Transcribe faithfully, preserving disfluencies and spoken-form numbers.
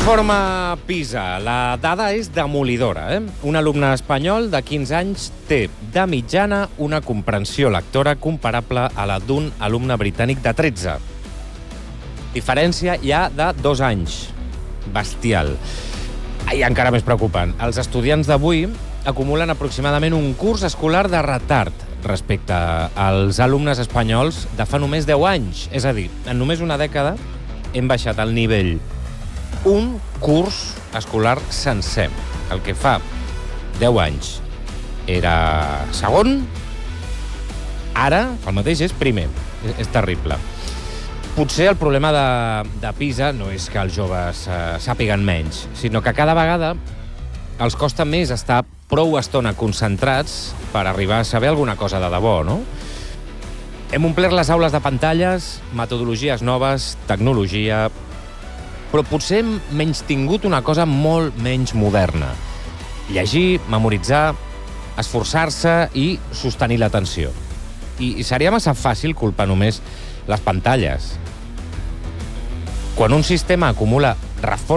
Informe PISA. La dada és demolidora. Eh? Un alumne espanyol de quinze anys té, de mitjana, una comprensió lectora comparable a la d'un alumne britànic de tretze. Diferència ja de dos anys. Bestial. I encara més preocupant. Els estudiants d'avui acumulen aproximadament un curs escolar de retard respecte als alumnes espanyols de fa només deu anys. És a dir, en només una dècada hem baixat el nivell un curs escolar sencer. El que fa deu anys era segon, ara el mateix és primer. És, és terrible. Potser el problema de, de PISA no és que els joves eh, sàpiguen menys, sinó que cada vegada els costa més estar prou estona concentrats per arribar a saber alguna cosa de debò, no? Hem omplert les aules de pantalles, metodologies noves, tecnologia, però potser hem menystingut una cosa molt menys moderna. Llegir, memoritzar, esforçar-se i sostenir l'atenció. I, I seria massa fàcil culpar només les pantalles. Quan un sistema acumula reforç